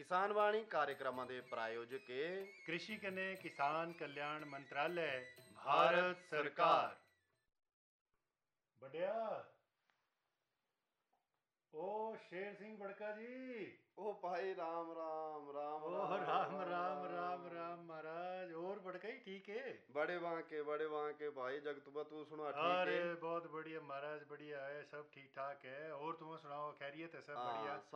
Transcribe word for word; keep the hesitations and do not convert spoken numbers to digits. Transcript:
किसान वाणी कार्यक्रमां दे प्रायोजक है कृषि कने किसान कल्याण मंत्रालय भारत सरकार। बढ़िया ओ शेर सिंह बड़का जी। ओ भाई राम राम राम ओ राम राम राम राम महाराज। और बड़का ही ठीक है? बड़े वहां के बड़े वहां के भाई जगतुबा तू सुना ठीक अरे है? बहुत बढ़िया महाराज, बढ़िया है, सब ठीक ठाक है। और तुम सुनाओ, खैरियत है सब? हाँ, बढ़िया।